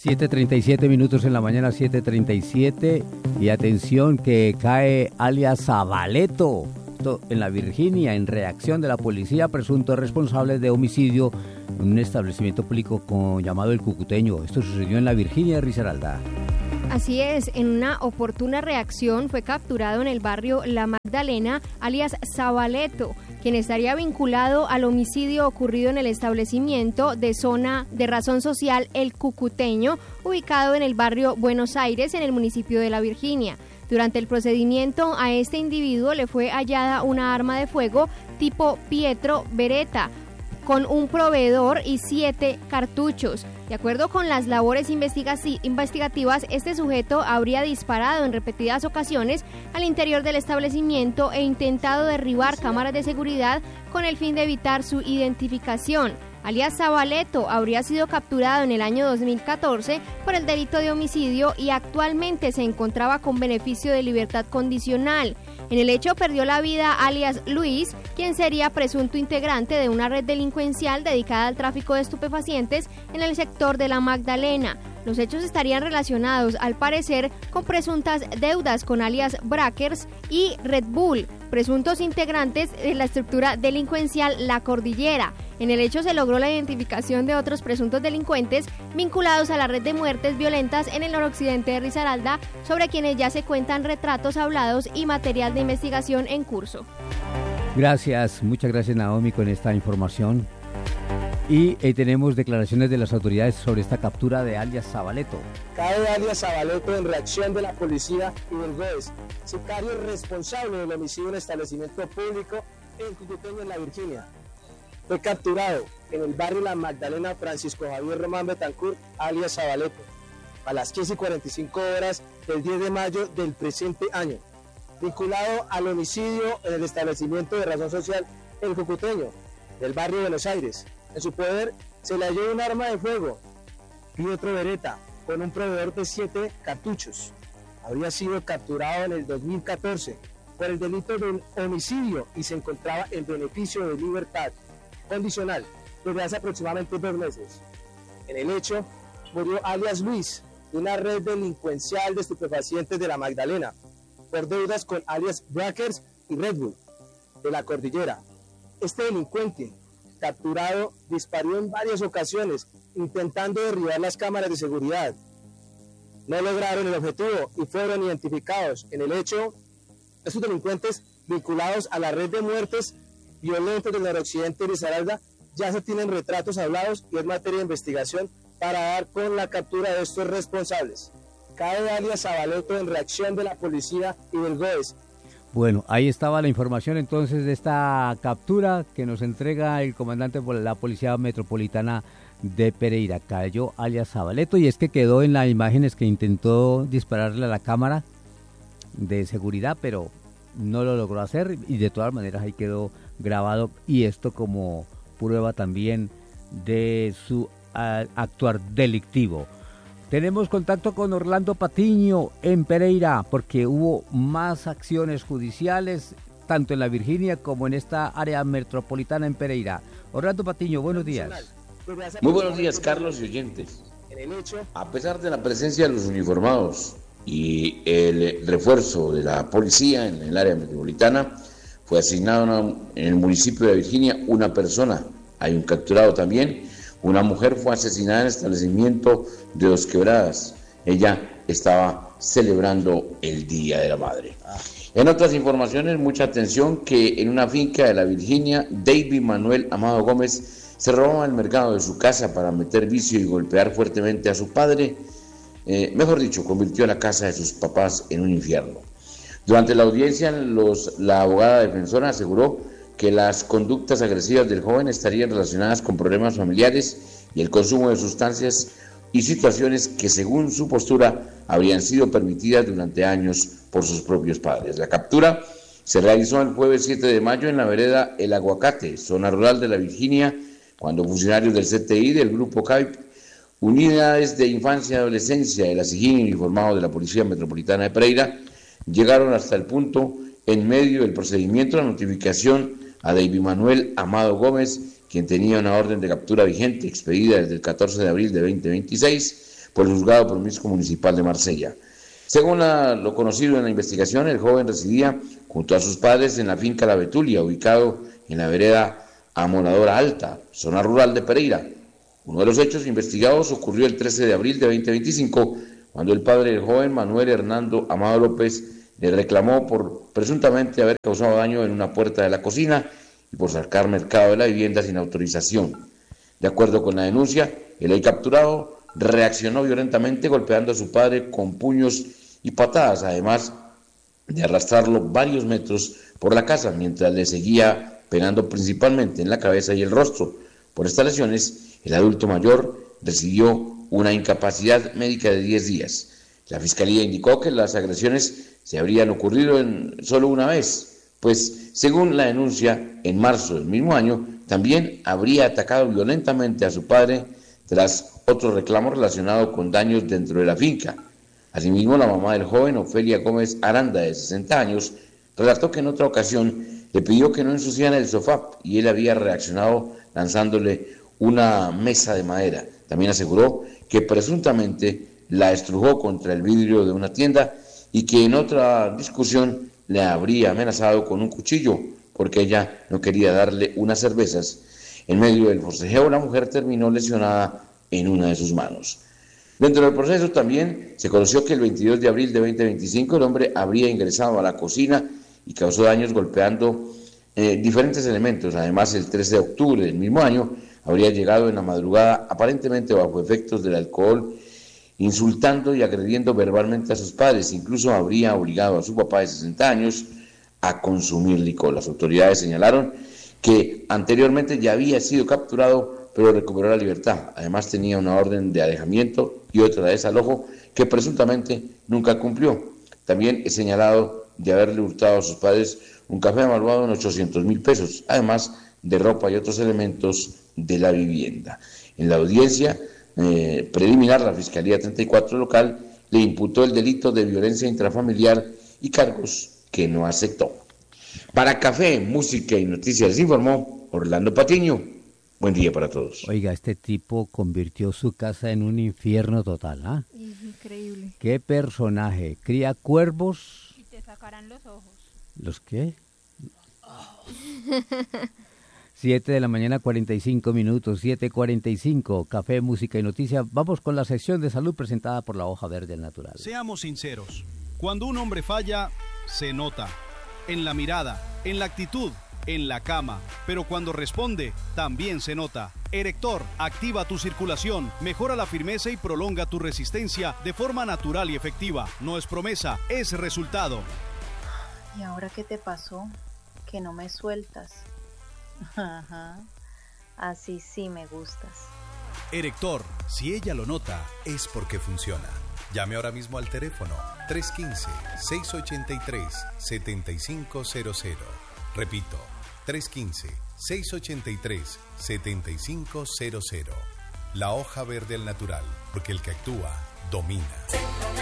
7:37 minutos en la mañana, 7:37, y atención que cae alias Zabaleto en la Virginia en reacción de la policía, presunto responsable de homicidio en un establecimiento público llamado El Cucuteño. Esto sucedió en la Virginia de Risaralda. Así es, en una oportuna reacción fue capturado en el barrio La Magdalena, alias Zabaleto, quien estaría vinculado al homicidio ocurrido en el establecimiento de zona de razón social El Cucuteño, ubicado en el barrio Buenos Aires, en el municipio de La Virginia. Durante el procedimiento a este individuo le fue hallada una arma de fuego tipo Pietro Beretta, con un proveedor y 7 cartuchos. De acuerdo con las labores investigativas, este sujeto habría disparado en repetidas ocasiones al interior del establecimiento e intentado derribar cámaras de seguridad con el fin de evitar su identificación. Alias Zabaleto habría sido capturado en el año 2014 por el delito de homicidio y actualmente se encontraba con beneficio de libertad condicional. En el hecho perdió la vida alias Luis, quien sería presunto integrante de una red delincuencial dedicada al tráfico de estupefacientes en el sector de La Magdalena. Los hechos estarían relacionados, al parecer, con presuntas deudas con alias Brackers y Red Bull, presuntos integrantes de la estructura delincuencial La Cordillera. En el hecho se logró la identificación de otros presuntos delincuentes vinculados a la red de muertes violentas en el noroccidente de Risaralda, sobre quienes ya se cuentan retratos hablados y material de investigación en curso. Gracias, muchas gracias Naomi con esta información. Y tenemos declaraciones de las autoridades sobre esta captura de alias Zabaleto. Cae alias Zabaleto en reacción de la policía y del GOES, sicario responsable del homicidio en establecimiento público en Cucuteño, en la Virginia. Fue capturado en el barrio La Magdalena Francisco Javier Román Betancourt, alias Zabaleto, a las 15:45 del 10 de mayo del presente año, vinculado al homicidio en el establecimiento de razón social El Cucuteño, del barrio Buenos Aires. En su poder se le halló un arma de fuego, Pietro Beretta, con un proveedor de 7 cartuchos. Habría sido capturado en el 2014 por el delito de homicidio y se encontraba en beneficio de libertad condicional desde hace aproximadamente 2 meses. En el hecho, murió alias Luis, de una red delincuencial de estupefacientes de La Magdalena, por deudas con alias Brackers y Red Bull, de La Cordillera. Este delincuente, capturado, disparó en varias ocasiones, intentando derribar las cámaras de seguridad. No lograron el objetivo y fueron identificados. En el hecho, estos delincuentes vinculados a la red de muertes violentas del noroccidente de Risaralda ya se tienen retratos hablados y es materia de investigación para dar con la captura de estos responsables. Cae alias Zabaleto en reacción de la policía y del GOES. Bueno, ahí estaba la información entonces de esta captura que nos entrega el comandante de la Policía Metropolitana de Pereira. Cayó alias Zabaleto y es que quedó en las imágenes que intentó dispararle a la cámara de seguridad, pero no lo logró hacer y de todas maneras ahí quedó grabado, y esto como prueba también de su actuar delictivo. Tenemos contacto con Orlando Patiño en Pereira porque hubo más acciones judiciales tanto en la Virginia como en esta área metropolitana en Pereira. Orlando Patiño, buenos días. Muy buenos días, Carlos y oyentes. A pesar de la presencia de los uniformados y el refuerzo de la policía en el área metropolitana, fue asignado en el municipio de Virginia una persona. Hay un capturado también. Una mujer fue asesinada en el establecimiento de Dos Quebradas. Ella estaba celebrando el Día de la Madre. En otras informaciones, mucha atención que en una finca de la Virginia, David Manuel Amado Gómez se robaba el mercado de su casa para meter vicio y golpear fuertemente a su padre. Mejor dicho, convirtió la casa de sus papás en un infierno. Durante la audiencia, la abogada defensora aseguró que las conductas agresivas del joven estarían relacionadas con problemas familiares y el consumo de sustancias y situaciones que, según su postura, habrían sido permitidas durante años por sus propios padres. La captura se realizó el jueves 7 de mayo en la vereda El Aguacate, zona rural de la Virginia, cuando funcionarios del CTI, del Grupo CAIP, unidades de infancia y adolescencia de la SIGIN uniformados de la Policía Metropolitana de Pereira, llegaron hasta el punto en medio del procedimiento de notificación a David Manuel Amado Gómez, quien tenía una orden de captura vigente expedida desde el 14 de abril de 2026 por el juzgado promiscuo municipal de Marsella. Según lo conocido en la investigación, el joven residía junto a sus padres en la finca La Betulia, ubicado en la vereda Amonadora Alta, zona rural de Pereira. Uno de los hechos investigados ocurrió el 13 de abril de 2025, cuando el padre del joven, Manuel Hernando Amado López, le reclamó por presuntamente haber causado daño en una puerta de la cocina y por sacar mercado de la vivienda sin autorización. De acuerdo con la denuncia, el hoy capturado reaccionó violentamente golpeando a su padre con puños y patadas, además de arrastrarlo varios metros por la casa, mientras le seguía pegando principalmente en la cabeza y el rostro. Por estas lesiones, el adulto mayor recibió una incapacidad médica de 10 días. La Fiscalía indicó que las agresiones se habrían ocurrido solo una vez, pues, según la denuncia, en marzo del mismo año, también habría atacado violentamente a su padre tras otro reclamo relacionado con daños dentro de la finca. Asimismo, la mamá del joven, Ofelia Gómez Aranda, de 60 años, relató que en otra ocasión le pidió que no ensuciara el sofá y él había reaccionado lanzándole una mesa de madera. También aseguró que presuntamente la estrujó contra el vidrio de una tienda y que en otra discusión le habría amenazado con un cuchillo porque ella no quería darle unas cervezas. En medio del forcejeo, la mujer terminó lesionada en una de sus manos. Dentro del proceso también se conoció que el 22 de abril de 2025 el hombre habría ingresado a la cocina y causó daños golpeando diferentes elementos. Además, el 13 de octubre del mismo año habría llegado en la madrugada aparentemente bajo efectos del alcohol, insultando y agrediendo verbalmente a sus padres. Incluso habría obligado a su papá de 60 años a consumir licor. Las autoridades señalaron que anteriormente ya había sido capturado, pero recuperó la libertad. Además tenía una orden de alejamiento y otra de desalojo que presuntamente nunca cumplió. También es señalado de haberle hurtado a sus padres un café evaluado en 800.000 pesos, además de ropa y otros elementos de la vivienda. En la audiencia preliminar, la Fiscalía 34 local le imputó el delito de violencia intrafamiliar y cargos que no aceptó. Para Café, Música y Noticias les informó Orlando Patiño. Buen día para todos. Oiga, este tipo convirtió su casa en un infierno total, ¿ah? Increíble. ¿Qué personaje? Cría cuervos. Y te sacarán los ojos. ¿Los qué? 7 de la mañana, 45 minutos, 7:45, Café, Música y Noticias. Vamos con la sección de salud presentada por la Hoja Verde Natural. Seamos sinceros, cuando un hombre falla, se nota. En la mirada, en la actitud, en la cama. Pero cuando responde, también se nota. Erector activa tu circulación, mejora la firmeza y prolonga tu resistencia de forma natural y efectiva. No es promesa, es resultado. ¿Y ahora qué te pasó? Que no me sueltas. Ajá. Así sí me gustas. Erector, si ella lo nota, es porque funciona. Llame ahora mismo al teléfono 315-683-7500. Repito, 315-683-7500. La Hoja Verde al Natural, porque el que actúa, domina.